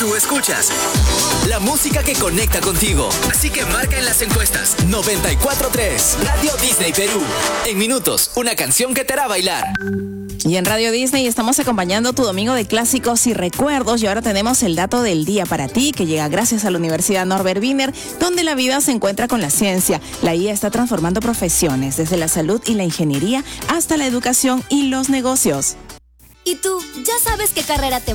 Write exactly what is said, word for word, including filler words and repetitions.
Tú escuchas la música que conecta contigo. Así que marca en las encuestas noventa y cuatro punto tres Radio Disney Perú. En minutos, una canción que te hará bailar. Y en Radio Disney estamos acompañando tu domingo de clásicos y recuerdos, y ahora tenemos el dato del día para ti, que llega gracias a la Universidad Norbert Wiener, donde la vida se encuentra con la ciencia. La I A está transformando profesiones, desde la salud y la ingeniería hasta la educación y los negocios. ¿Y tú, ya sabes qué carrera te